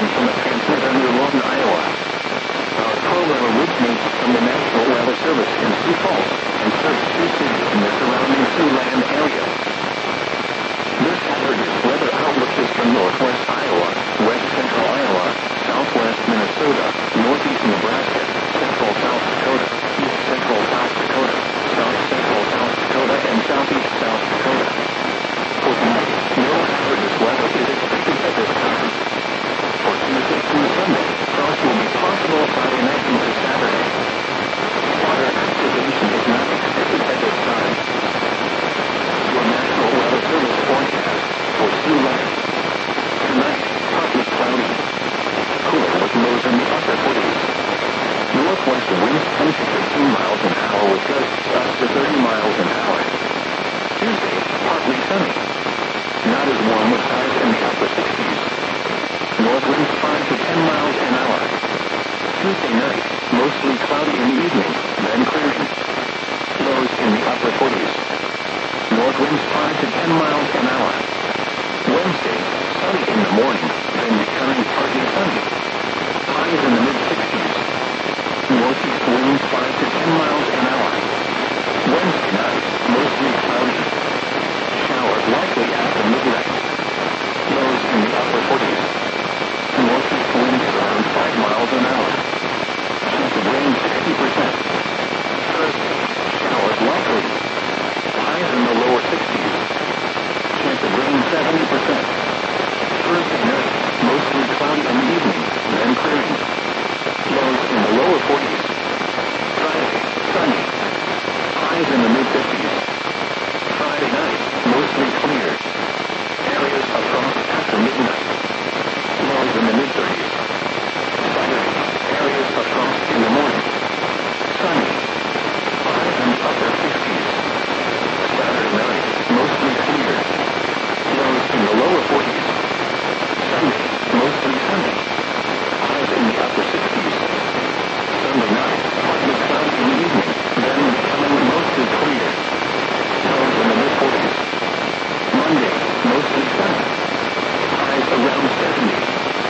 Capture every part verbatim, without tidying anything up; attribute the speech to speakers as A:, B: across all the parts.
A: from the transmitter near Lawton, Iowa. Our program originates from the National Weather Service in Sioux Falls and serves Sioux City and the surrounding Siouxland area. This Saturday's weather outlook is from northwest Iowa, west central Iowa, southwest Minnesota, northeast Nebraska, central South Dakota, east central South Dakota, south central South Dakota, and southeast South Dakota. For tonight, no hazardous weather is expected at this time. For Tuesday through Sunday, frost will be possible Friday night into Saturday. Water activation is not expected at this time. Your National Weather Service forecast for Siouxland. Tonight, partly cloudy. Cooler with lows in the upper forties. Northwest winds ten to fifteen miles an hour with gusts up to thirty miles an hour. Tuesday, partly sunny. Not as warm with highs in the upper sixties. North winds five to ten miles an hour. Tuesday night, mostly cloudy in the evening, then clearing. Lows in the upper forties. North winds five to ten miles an hour. Wednesday, sunny in the morning, then becoming partly sunny. Highs in the mid-sixties. Northeast winds five to ten miles an hour. Wednesday night, mostly cloudy. Showers likely after midnight. Lows in the upper forties. Northeast winds around five miles an hour. Chance of rain sixty percent. Thursday, showers likely. Highs in the lower sixties. Chance of rain seventy percent. Thursday night, mostly cloudy in the evening, then clearing. Lows in the lower forties. Friday, sunny. Highs in the mid-fifties. Friday night, mostly clear. Areas of frost after midnight. Lows in the mid-thirties. Saturday, areas of frost in the morning. Sunny. Highs in the upper sixties. Saturday night, mostly clear. Lows in the lower forties. Sunday, mostly sunny. Highs in the upper sixties. Sunday night, partly cloudy in the evening, then becoming mostly clear. Lows in the mid-forties. Monday, mostly sunny. Highs around seventy.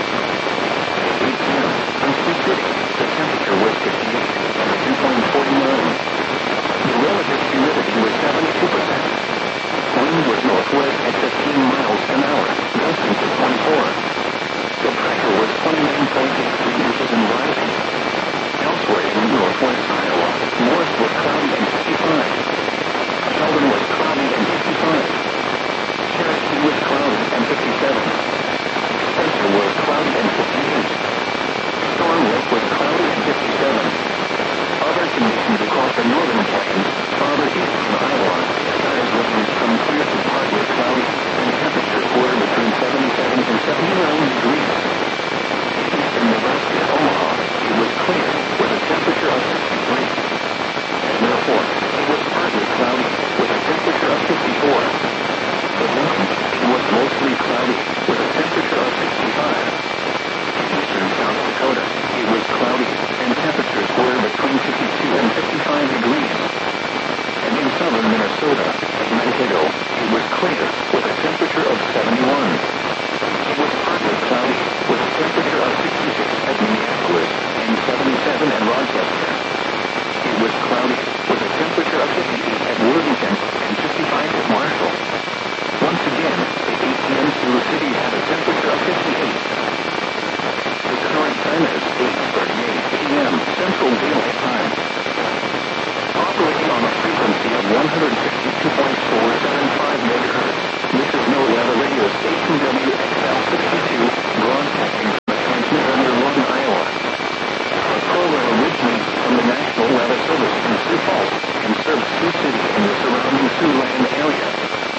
A: At eight p m on Sioux City, the temperature was fifty-eight and the dew point forty-nine. The relative humidity was seventy-two percent. Wind was northwest at fifteen miles an hour, gusting to twenty-four. The pressure was twenty-nine point eight three inches and rising. Elsewhere in northwest Iowa, Morris was cloudy and fifty-five. Sheldon was cloudy and fifty-five. Cherokee was cloudy and fifty-seven. Spencer was cloudy and fifty-eight. Storm Lake was cloudy and fifty-seven. Other conditions across the northern plains, farther east in Iowa, skies ranged from clear to partly cloudy, and temperatures were between seventy-seven and seventy-nine degrees. Eastern Nebraska, Omaha, it was clear, with a temperature of sixty-three. At Therefore, it was partly cloudy, with a temperature of fifty-four. At Lincoln, it was mostly cloudy, with a temperature of sixty-five. Eastern South Dakota, it was cloudy, and temperatures were between fifty-two and fifty-five degrees. And in southern Minnesota, at Mankato, it was clear, with a temperature of seventy-one. It was partly cloudy, with a temperature of sixty-six at Minneapolis, and seventy-seven at Rochester. It was cloudy, with a temperature of fifty-eight at Worthington, and fifty-five at Marshall. Once again, at eight p m Sioux City had a temperature of fifty-eight. The current time is eight thirty-eight p m Central Daylight Time. Operating on a frequency of one hundred sixty-two point four seven five megahertz, this is No Weather Radio Station W X L sixty-two, broadcasting from the transmitter near Lawton, Iowa. Our program originates from the National Weather Service in Sioux Falls and serves Sioux City and the surrounding Siouxland area.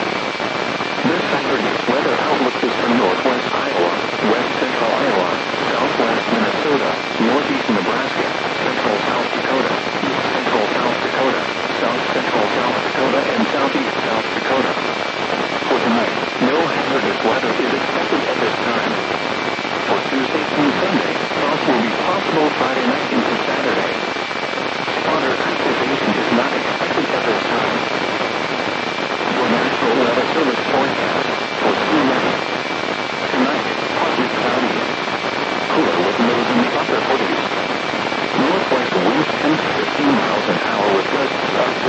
A: This Saturday's weather outlook is from northwest Iowa, west central Iowa, southwest Minnesota, northeast Nebraska, central South Dakota, east central South Dakota, south central South Dakota, and southeast South Dakota. For tonight, no hazardous weather is expected at this time. For Tuesday through Sunday, frost will be possible Friday night into Saturday. Water activation is not expected at this time. Your National Weather Service forecast for Siouxland. Tonight, partly cloudy.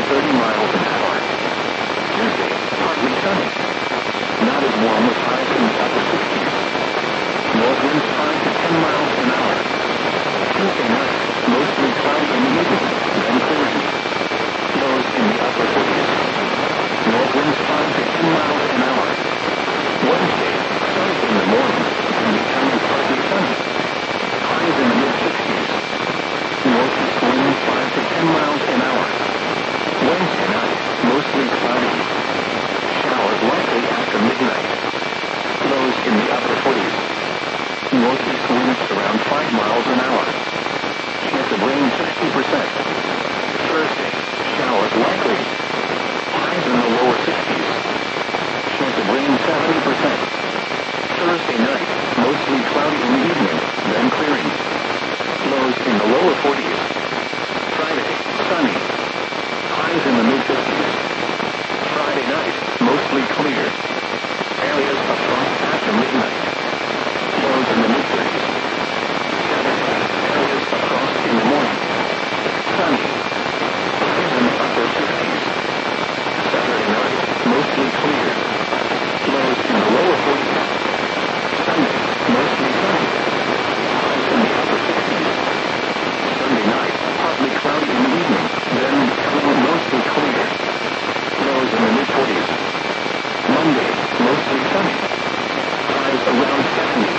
A: thirty miles an hour. Tuesday, partly sunny. Not as warm with highs in the upper sixties. North winds five to ten miles an hour. Tuesday night, mostly cloudy in the evening, then clearing. Lows in the upper forties. North winds five to ten miles an hour. Wednesday, sunny in the morning, and becoming partly sunny. Highs in the mid-sixties. Northeast winds five to ten miles an hour. Wednesday night, mostly cloudy. Showers likely after midnight. Lows in the upper forties. Northeast winds around five miles an hour. Chance of rain sixty percent. Thursday, showers likely. Highs in the lower sixties. Chance of rain seventy percent. Thursday night, mostly cloudy in the evening, then clearing. Lows in the lower forties. Friday, sunny. Highs in the mid-fifties. Friday night, mostly clear. Areas of frost after midnight. Lows in the mid-thirties. Saturday, areas of frost in the morning. Sunny. Highs in the upper fifties. Saturday night, mostly clear. Lows in the lower forties. Sunday, mostly sunny. Highs in the upper sixties. Sunday night, partly cloudy in the evening, then becoming mostly clear. Lows in the mid-forties. Monday, mostly sunny. Highs around seventy.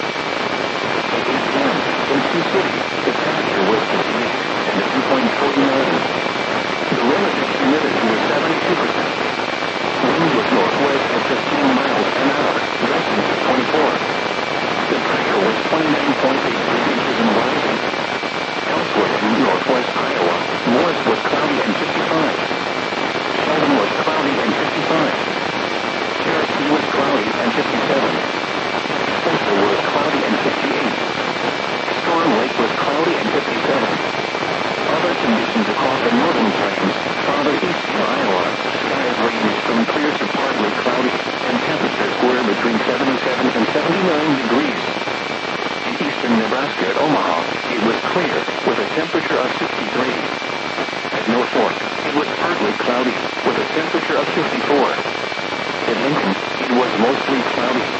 A: At eight p m in Sioux City, the temperature was fifty-eight and a dew point forty-nine. The relative humidity was seventy-two percent. Wind was northwest at fifteen miles an hour, gusting to twenty-four. The pressure was twenty-nine point eight three inches and rising. Elsewhere in northwest Iowa, Morris was cloudy and fifty-five. Sheldon was cloudy and fifty-five. Cherokee was cloudy and fifty-seven. Spencer was cloudy and fifty-eight. Storm Lake was cloudy and fifty-seven. Other conditions across the northern plains, farther east in Iowa, skies ranged from clear to partly cloudy, and temperatures were between seventy-seven and seventy-nine degrees. In eastern Nebraska at Omaha, it was clear, with a temperature of sixty-three. At North Fork, it was partly cloudy, with a temperature of fifty-four. At Lincoln, it was mostly cloudy,